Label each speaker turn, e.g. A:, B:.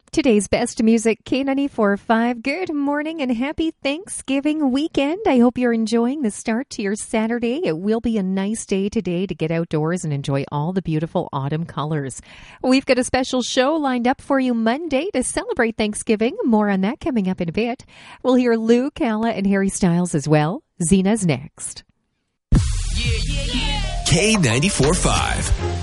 A: Today's best music, K94.5. Good morning and happy Thanksgiving weekend. I hope you're enjoying the start to your Saturday. It will be a nice day today to get outdoors and enjoy all the beautiful autumn colors. We've got a special show lined up for you Monday to celebrate Thanksgiving. More on that coming up in a bit. We'll hear Lou, Kala, and Harry Styles as well. Zena's next.
B: K94.5.